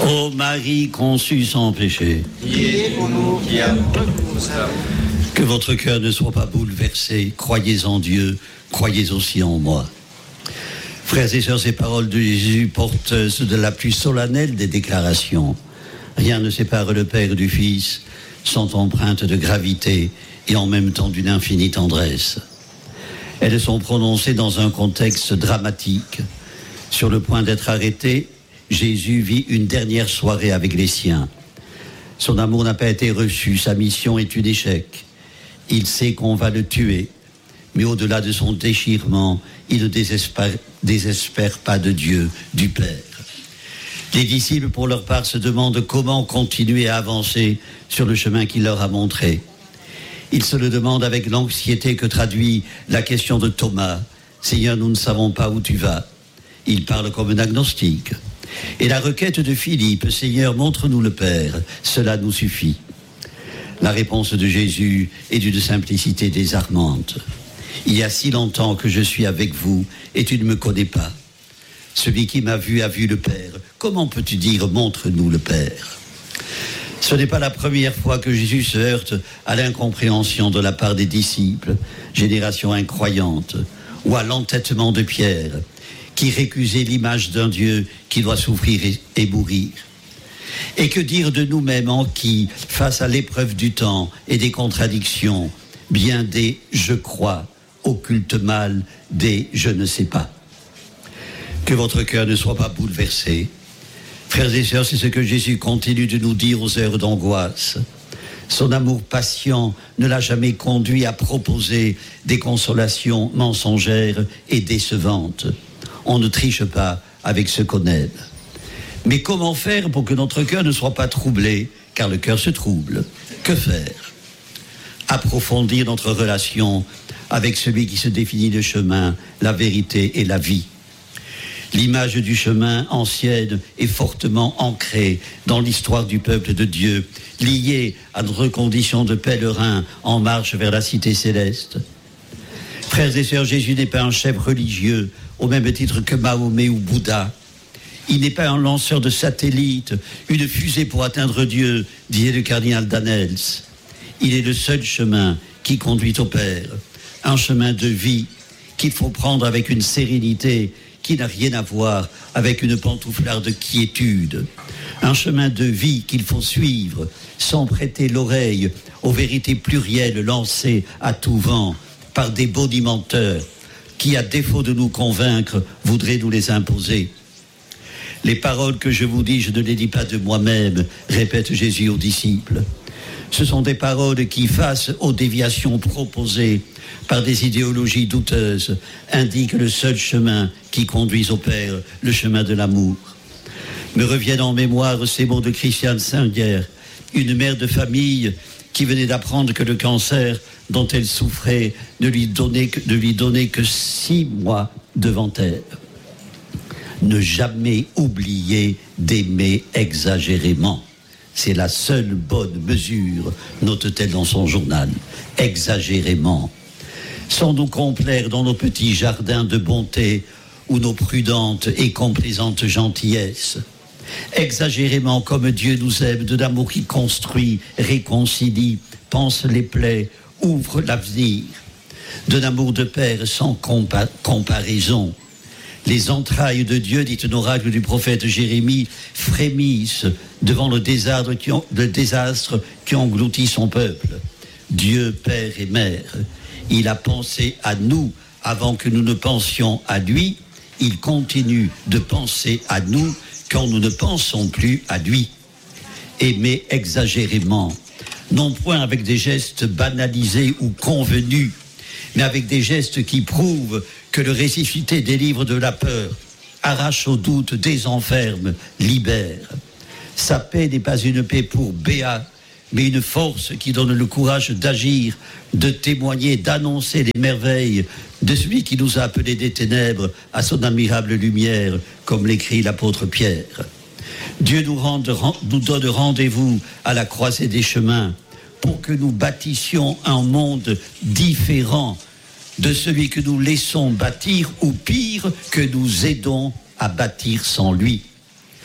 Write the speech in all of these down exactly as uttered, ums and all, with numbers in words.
Ô Marie conçue sans péché, priez pour nous qui avons recours à vous. Que votre cœur ne soit pas bouleversé. Croyez en Dieu, croyez aussi en moi. Frères et sœurs, ces paroles de Jésus porteuses de la plus solennelle des déclarations. Rien ne sépare le Père du Fils, sont empreintes de gravité et en même temps d'une infinie tendresse. Elles sont prononcées dans un contexte dramatique. Sur le point d'être arrêté, Jésus vit une dernière soirée avec les siens. Son amour n'a pas été reçu, sa mission est un échec. Il sait qu'on va le tuer, mais au-delà de son déchirement, il ne désespère, désespère pas de Dieu, du Père. Les disciples, pour leur part, se demandent comment continuer à avancer sur le chemin qu'il leur a montré. Ils se le demandent avec l'anxiété que traduit la question de Thomas. « Seigneur, nous ne savons pas où tu vas. » Il parle comme un agnostique. Et la requête de Philippe, « Seigneur, montre-nous le Père, cela nous suffit. » La réponse de Jésus est d'une simplicité désarmante. « Il y a si longtemps que je suis avec vous et tu ne me connais pas. Celui qui m'a vu a vu le Père. Comment peux-tu dire, montre-nous le Père ?» Ce n'est pas la première fois que Jésus se heurte à l'incompréhension de la part des disciples, génération incroyante, ou à l'entêtement de Pierre, qui récusait l'image d'un Dieu qui doit souffrir et mourir. Et que dire de nous-mêmes en qui, face à l'épreuve du temps et des contradictions, bien des « je crois » occultent mal des « je ne sais pas ». Que votre cœur ne soit pas bouleversé. Frères et sœurs, c'est ce que Jésus continue de nous dire aux heures d'angoisse. Son amour patient ne l'a jamais conduit à proposer des consolations mensongères et décevantes. On ne triche pas avec ce qu'on aime. Mais comment faire pour que notre cœur ne soit pas troublé, car le cœur se trouble? Que faire? Approfondir notre relation avec celui qui se définit le chemin, la vérité et la vie. L'image du chemin ancienne est fortement ancrée dans l'histoire du peuple de Dieu, liée à notre condition de pèlerin en marche vers la cité céleste. Frères et sœurs, Jésus n'est pas un chef religieux au même titre que Mahomet ou Bouddha. Il n'est pas un lanceur de satellites, une fusée pour atteindre Dieu, disait le cardinal Danels. Il est le seul chemin qui conduit au Père, un chemin de vie qu'il faut prendre avec une sérénité qui n'a rien à voir avec une pantouflarde de quiétude. Un chemin de vie qu'il faut suivre sans prêter l'oreille aux vérités plurielles lancées à tout vent par des bonimenteurs qui, à défaut de nous convaincre, voudraient nous les imposer. Les paroles que je vous dis, je ne les dis pas de moi-même, répète Jésus aux disciples. Ce sont des paroles qui, face aux déviations proposées par des idéologies douteuses, indiquent le seul chemin qui conduise au Père, le chemin de l'amour. Me reviennent en mémoire ces mots de Christiane Singer, une mère de famille qui venait d'apprendre que le cancer dont elle souffrait ne lui donnait que, ne lui donnait que six mois devant elle. Ne jamais oublier d'aimer exagérément. C'est la seule bonne mesure, note-t-elle dans son journal. Exagérément. Sans nous complaire dans nos petits jardins de bonté ou nos prudentes et complaisantes gentillesses. Exagérément comme Dieu nous aime, de l'amour qui construit, réconcilie, pense les plaies, ouvre l'avenir. De l'amour de Père sans compa- comparaison. Les entrailles de Dieu, dit un oracle du prophète Jérémie, frémissent devant le désastre qui, ont, le désastre qui engloutit son peuple. Dieu, Père et Mère, il a pensé à nous avant que nous ne pensions à lui. Il continue de penser à nous quand nous ne pensons plus à lui. Aimer exagérément, non point avec des gestes banalisés ou convenus, mais avec des gestes qui prouvent que le ressuscité délivre de la peur, arrache au doute, désenferme, libère. Sa paix n'est pas une paix pour Béat, mais une force qui donne le courage d'agir, de témoigner, d'annoncer les merveilles de celui qui nous a appelés des ténèbres à son admirable lumière, comme l'écrit l'apôtre Pierre. Dieu nous, rende, nous donne rendez-vous à la croisée des chemins pour que nous bâtissions un monde différent de celui que nous laissons bâtir, ou pire, que nous aidons à bâtir sans lui.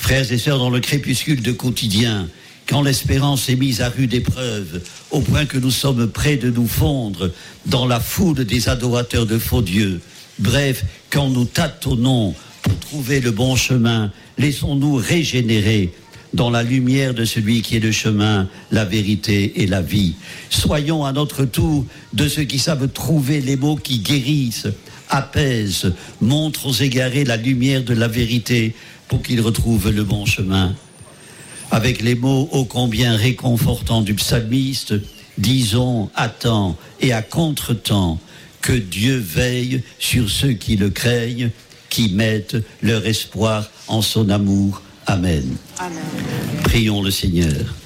Frères et sœurs, dans le crépuscule de quotidien, quand l'espérance est mise à rude épreuve, au point que nous sommes près de nous fondre dans la foule des adorateurs de faux dieux, bref, quand nous tâtonnons pour trouver le bon chemin, laissons-nous régénérer dans la lumière de celui qui est le chemin, la vérité et la vie. Soyons à notre tour de ceux qui savent trouver les mots qui guérissent, apaisent, montrent aux égarés la lumière de la vérité pour qu'ils retrouvent le bon chemin. Avec les mots ô combien réconfortants du psalmiste, disons à temps et à contre-temps que Dieu veille sur ceux qui le craignent, qui mettent leur espoir en son amour. Amen. Amen. Prions le Seigneur.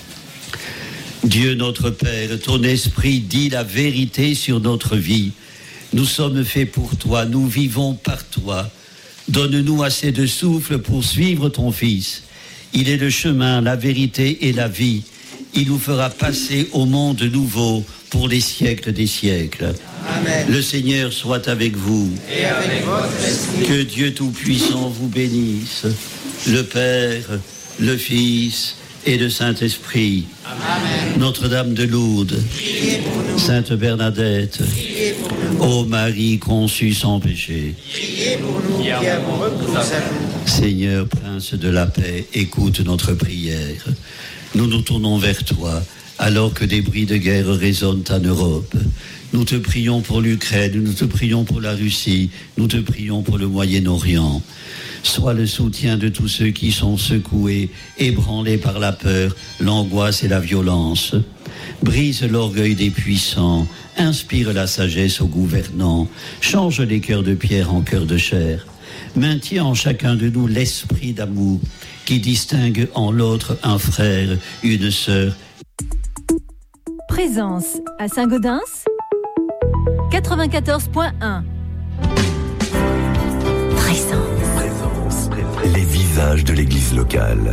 Dieu notre Père, ton esprit dit la vérité sur notre vie. Nous sommes faits pour toi, nous vivons par toi. Donne-nous assez de souffle pour suivre ton Fils. Il est le chemin, la vérité et la vie. Il nous fera passer au monde nouveau pour les siècles des siècles. Amen. Le Seigneur soit avec vous. Et avec votre esprit. Que Dieu Tout-Puissant vous bénisse, le Père, le Fils et le Saint-Esprit. Amen. Notre-Dame de Lourdes, Priez pour nous. Sainte Bernadette, Priez pour nous. ô Marie conçue sans péché, Priez pour nous qui avons recours à vous. Seigneur, Prince de la paix, écoute notre prière. Nous nous tournons vers toi, alors que des bruits de guerre résonnent en Europe. Nous te prions pour l'Ukraine, nous te prions pour la Russie, nous te prions pour le Moyen-Orient. Sois le soutien de tous ceux qui sont secoués, ébranlés par la peur, l'angoisse et la violence. Brise l'orgueil des puissants, inspire la sagesse aux gouvernants, change les cœurs de pierre en cœurs de chair. Maintiens en chacun de nous l'esprit d'amour qui distingue en l'autre un frère, une sœur. Présence à Saint-Gaudens, quatre-vingt-quatorze point un. Présence. Présence. Les visages de l'église locale.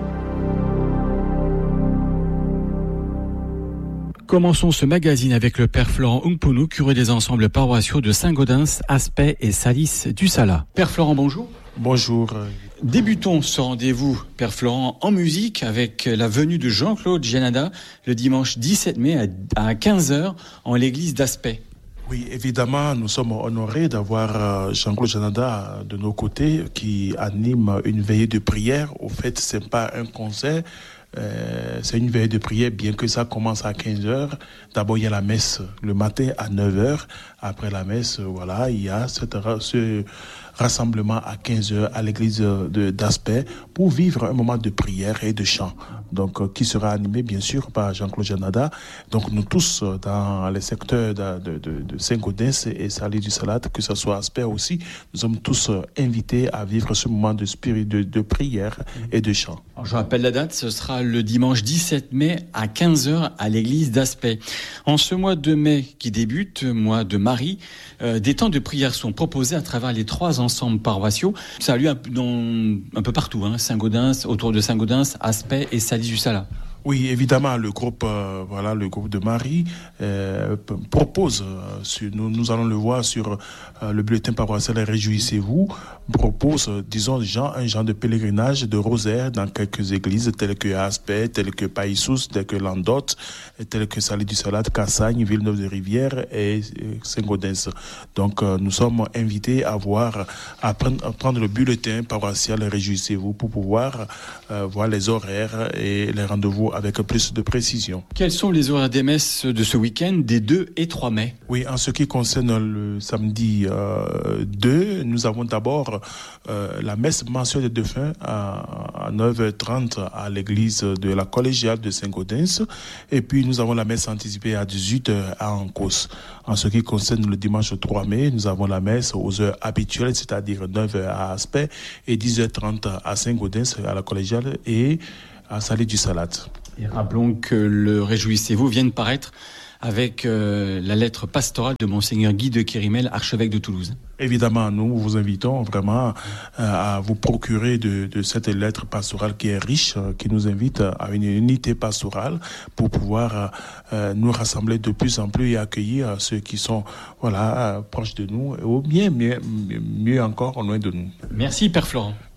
Commençons ce magazine avec le Père Florent Ungpunu, curé des ensembles paroissiaux de Saint-Gaudens, Aspet et Salis du Sala. Père Florent, bonjour. Bonjour. Débutons ce rendez-vous, Père Florent, en musique avec la venue de Jean-Claude Gianada le dimanche dix-sept mai à quinze heures en l'église d'Aspet. Oui, évidemment, nous sommes honorés d'avoir Jean-Claude Gianada de nos côtés qui anime une veillée de prière. Au fait, c'est pas un concert, euh, c'est une veillée de prière, bien que ça commence à quinze heures. D'abord, il y a la messe le matin à neuf heures. Après la messe, voilà, il y a cette, ce rassemblement à quinze heures à l'église de, d'Aspet pour vivre un moment de prière et de chant. Donc, euh, qui sera animé, bien sûr, par Jean-Claude Gianada. Donc, nous tous, dans les secteurs de, de, de, de Saint-Gaudens et Salis du Sala, que ce soit Aspet aussi, nous sommes tous invités à vivre ce moment de, spirit, de, de prière et de chant. Alors, je rappelle la date, ce sera le dimanche dix-sept mai à quinze heures à l'église d'Aspet. En ce mois de mai qui débute, mois de Marie, euh, des temps de prière sont proposés à travers les trois ensembles paroissiaux. Ça a lieu un, dans, un peu partout, hein, Saint-Gaudens, autour de Saint-Gaudens, Aspet et Salis du Sala. Oui, évidemment, le groupe, euh, voilà, le groupe de Marie euh, p- propose, euh, sur, nous, nous allons le voir sur euh, le bulletin paroissial Réjouissez-vous, propose, euh, disons, genre, un genre de pèlerinage, de rosaire dans quelques églises telles que Aspet, telles que Païsous, telles que Landotte, telles que Salis du Sala, Cassagne, Villeneuve-de-Rivière et, et Saint-Gaudens. Donc, euh, nous sommes invités à voir, à prendre, à prendre le bulletin paroissial Réjouissez-vous pour pouvoir euh, voir les horaires et les rendez-vous avec plus de précision. Quels sont les horaires des messes de ce week-end des deux et trois mai? Oui, en ce qui concerne le samedi euh, deux, nous avons d'abord euh, la messe mensuelle des défunts à, à neuf heures trente à l'église de la collégiale de Saint-Gaudens. Et puis nous avons la messe anticipée à dix-huit heures à Ancos. En ce qui concerne le dimanche trois mai, nous avons la messe aux heures habituelles, c'est-à-dire neuf heures à Aspet et dix heures trente à Saint-Gaudens à la collégiale et à Salis du Sala. Et rappelons que le Réjouissez-vous vient de paraître avec euh, la lettre pastorale de Monseigneur Guy de Kérimel, archevêque de Toulouse. Évidemment, nous vous invitons vraiment euh, à vous procurer de, de cette lettre pastorale qui est riche, euh, qui nous invite à une unité pastorale pour pouvoir euh, nous rassembler de plus en plus et accueillir ceux qui sont voilà, euh, proches de nous, ou bien mieux, mieux encore loin de nous. Merci Père Florent.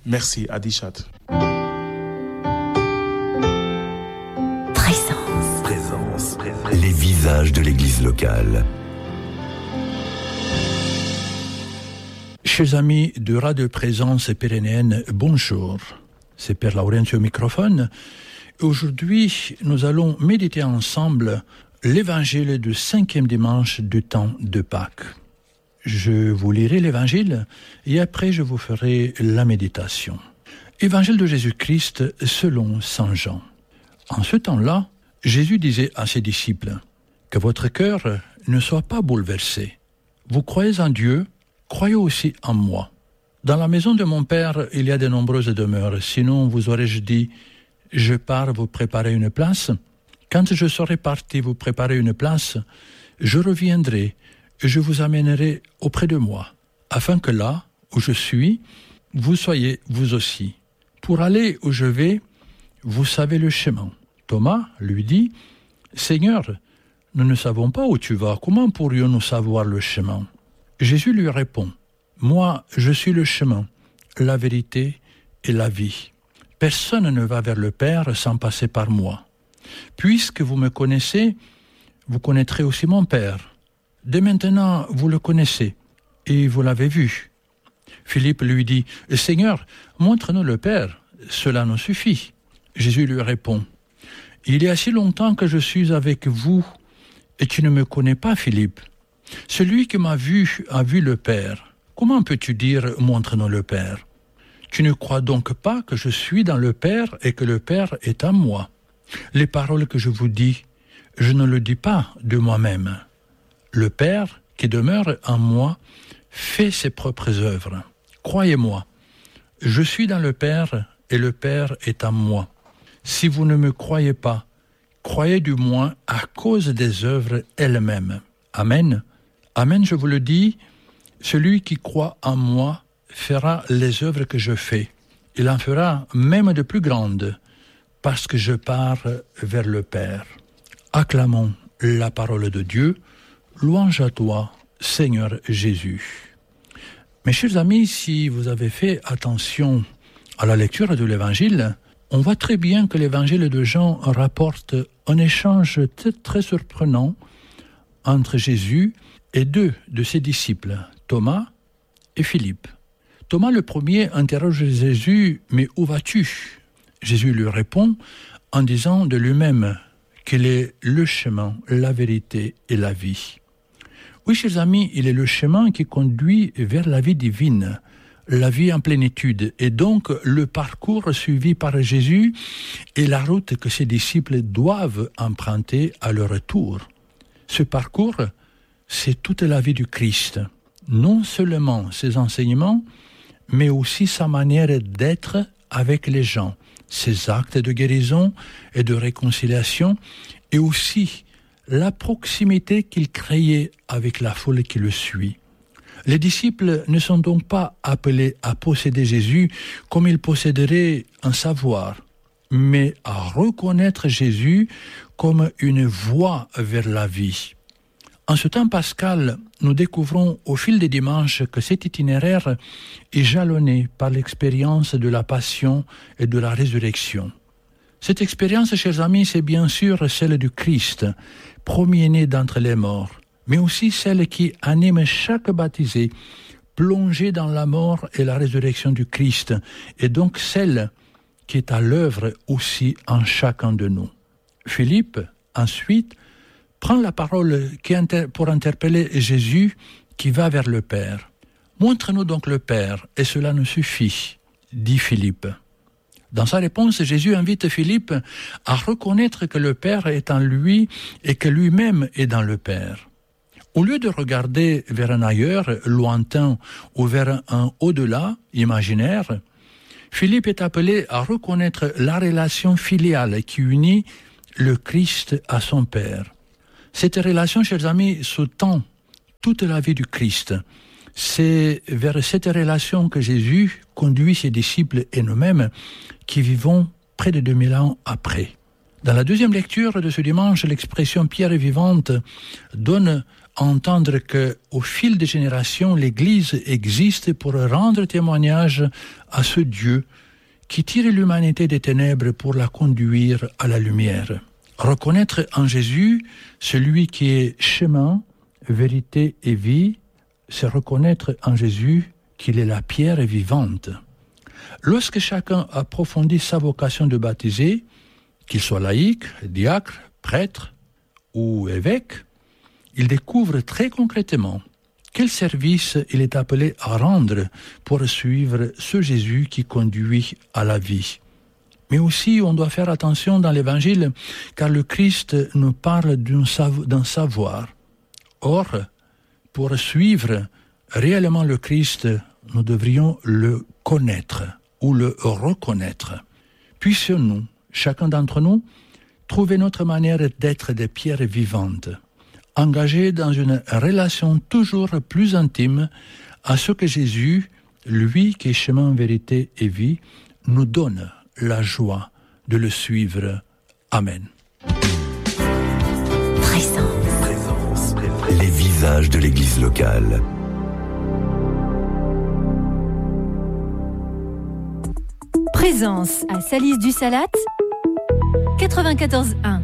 Merci, Adichat. Présence. Présence. Les visages de l'église locale. Chers amis de Radio Présence pyrénéenne, bonjour. C'est Père Laurentio au microphone. Aujourd'hui, nous allons méditer ensemble l'évangile du cinquième dimanche du temps de Pâques. Je vous lirai l'évangile et après je vous ferai la méditation. Évangile de Jésus-Christ selon saint Jean. En ce temps-là, Jésus disait à ses disciples « Que votre cœur ne soit pas bouleversé. Vous croyez en Dieu, croyez aussi en moi. Dans la maison de mon Père, il y a de nombreuses demeures. Sinon, vous aurais-je dit, je pars vous préparer une place. Quand je serai parti vous préparer une place, je reviendrai et je vous amènerai auprès de moi, afin que là où je suis, vous soyez vous aussi. Pour aller où je vais, vous savez le chemin. » Thomas lui dit, « Seigneur, nous ne savons pas où tu vas. Comment pourrions-nous savoir le chemin ?» Jésus lui répond, « Moi, je suis le chemin, la vérité et la vie. Personne ne va vers le Père sans passer par moi. Puisque vous me connaissez, vous connaîtrez aussi mon Père. Dès maintenant, vous le connaissez et vous l'avez vu. » Philippe lui dit, « Seigneur, montre-nous le Père, cela nous suffit. » Jésus lui répond, « Il y a si longtemps que je suis avec vous et tu ne me connais pas, Philippe. Celui qui m'a vu a vu le Père. Comment peux-tu dire « montre-nous le Père » ? Tu ne crois donc pas que je suis dans le Père et que le Père est en moi. Les paroles que je vous dis, je ne le dis pas de moi-même. Le Père qui demeure en moi fait ses propres œuvres. Croyez-moi, je suis dans le Père et le Père est en moi. Si vous ne me croyez pas, croyez du moins à cause des œuvres elles-mêmes. Amen. Amen, je vous le dis, celui qui croit en moi fera les œuvres que je fais. Il en fera même de plus grandes, parce que je pars vers le Père. Acclamons la parole de Dieu. Louange à toi, Seigneur Jésus. Mes chers amis, si vous avez fait attention à la lecture de l'Évangile, on voit très bien que l'Évangile de Jean rapporte un échange très, très surprenant entre Jésus et deux de ses disciples, Thomas et Philippe. Thomas le premier interroge Jésus « Mais où vas-tu » Jésus lui répond en disant de lui-même qu'il est le chemin, la vérité et la vie. Oui, chers amis, il est le chemin qui conduit vers la vie divine, la vie en plénitude, et donc le parcours suivi par Jésus est la route que ses disciples doivent emprunter à leur retour. Ce parcours, c'est toute la vie du Christ, non seulement ses enseignements, mais aussi sa manière d'être avec les gens, ses actes de guérison et de réconciliation, et aussi la proximité qu'il créait avec la foule qui le suit. Les disciples ne sont donc pas appelés à posséder Jésus comme ils posséderaient un savoir, mais à reconnaître Jésus comme une voie vers la vie. En ce temps pascal, nous découvrons au fil des dimanches que cet itinéraire est jalonné par l'expérience de la passion et de la résurrection. Cette expérience, chers amis, c'est bien sûr celle du Christ, premier-né d'entre les morts, mais aussi celle qui anime chaque baptisé, plongé dans la mort et la résurrection du Christ, et donc celle qui est à l'œuvre aussi en chacun de nous. Philippe, ensuite, prend la parole pour interpeller Jésus qui va vers le Père. « Montre-nous donc le Père, et cela nous suffit, » dit Philippe. Dans sa réponse, Jésus invite Philippe à reconnaître que le Père est en lui et que lui-même est dans le Père. Au lieu de regarder vers un ailleurs, lointain, ou vers un au-delà, imaginaire, Philippe est appelé à reconnaître la relation filiale qui unit le Christ à son Père. Cette relation, chers amis, sous-tend toute la vie du Christ. C'est vers cette relation que Jésus conduit ses disciples et nous-mêmes qui vivons près de deux mille ans après. Dans la deuxième lecture de ce dimanche, l'expression pierre vivante donne à entendre qu'au fil des générations, l'Église existe pour rendre témoignage à ce Dieu qui tire l'humanité des ténèbres pour la conduire à la lumière. Reconnaître en Jésus celui qui est chemin, vérité et vie, c'est reconnaître en Jésus qu'il est la pierre vivante. Lorsque chacun approfondit sa vocation de baptiser, qu'il soit laïque, diacre, prêtre ou évêque, il découvre très concrètement quel service il est appelé à rendre pour suivre ce Jésus qui conduit à la vie. Mais aussi, on doit faire attention dans l'Évangile, car le Christ nous parle d'un, sav- d'un savoir. Or, pour suivre réellement le Christ, nous devrions le connaître ou le reconnaître. Puissions-nous, chacun d'entre nous, trouver notre manière d'être des pierres vivantes, engagés dans une relation toujours plus intime à ce que Jésus, lui qui est chemin, vérité et vie, nous donne la joie de le suivre. Amen. Présence. Présence. Les visages de l'église locale. Présence à Salis du Salat, quatre-vingt-quatorze un.